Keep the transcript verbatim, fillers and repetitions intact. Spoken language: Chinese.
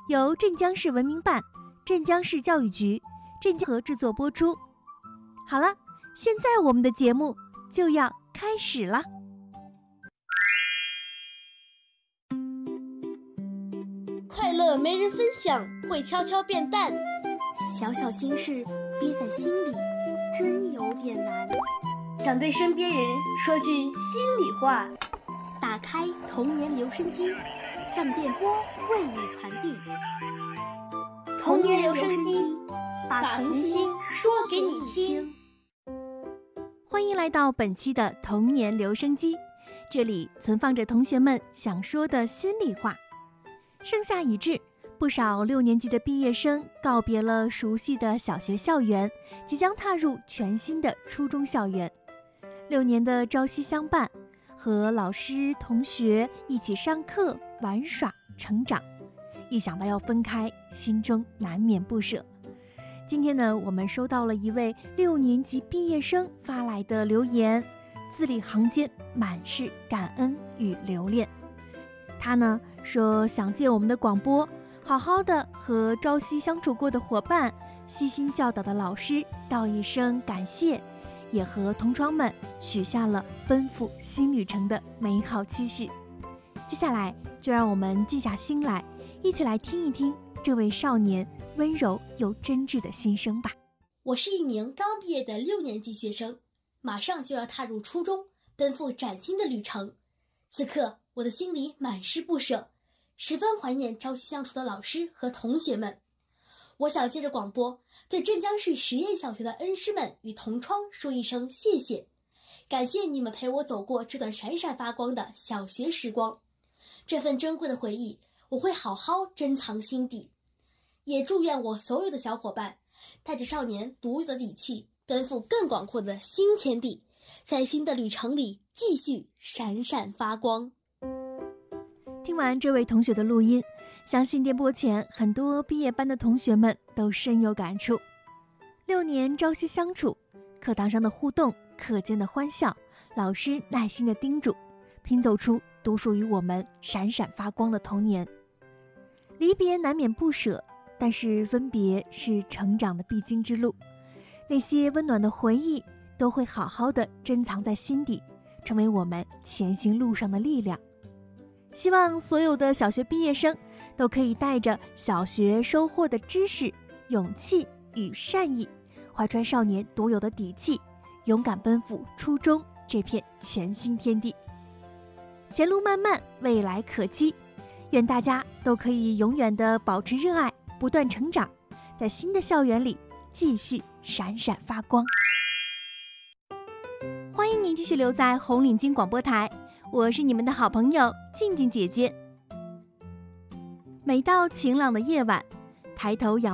由镇江市文明办、镇江市教育局、镇江和制作播出。好了，现在我们的节目就要开始了。 快乐没人分享，会悄悄变淡。 小小心事憋在心里，真有点难。 想对身边人说句心里话， 打开童年留声机，让电波为你传递。 童年留声机， 把童心说给你听。 欢迎来到本期的童年留声机，这里存放着同学们想说的心里话。盛夏已至，不少六年级的毕业生告别了熟悉的小学校园，即将踏入全新的初中校园。六年的朝夕相伴，和老师同学一起上课玩耍成长，一想到要分开，心中难免不舍。今天呢，我们收到了一位六年级毕业生发来的留言，字里行间满是感恩与留恋。他呢说想借我们的广播，好好的和朝夕相处过的伙伴、悉心教导的老师道一声感谢，也和同窗们许下了奔赴新旅程的美好期许。接下来就让我们静下心来，一起来听一听这位少年温柔又真挚的心声吧。 我是一名刚毕业的六年级学生，马上就要踏入初中，奔赴崭新的旅程。此刻我的心里满是不舍，十分怀念朝夕相处的老师和同学们。我想借着广播，对镇江市实验小学的恩师们与同窗说一声谢谢，感谢你们陪我走过这段闪闪发光的小学时光。这份珍贵的回忆，我会好好珍藏心底。也祝愿我所有的小伙伴，带着少年独有的底气，奔赴更广阔的新天地，在新的旅程里继续闪闪发光。 听完这位同学的录音，相信电波前很多毕业班的同学们都深有感触。六年朝夕相处，课堂上的互动，课间的欢笑，老师耐心的叮嘱，拼凑出独属于我们闪闪发光的童年。离别难免不舍，但是分别是成长的必经之路。那些温暖的回忆都会好好的珍藏在心底，成为我们前行路上的力量。希望所有的小学毕业生都可以带着小学收获的知识、勇气与善意，怀揣少年独有的底气，勇敢奔赴初中这片全新天地。前路漫漫，未来可期，愿大家都可以永远的保持热爱，不断成长，在新的校园里继续闪闪发光。欢迎您继续留在红领巾广播台，我是你们的好朋友静静姐姐。每到晴朗的夜晚，抬头仰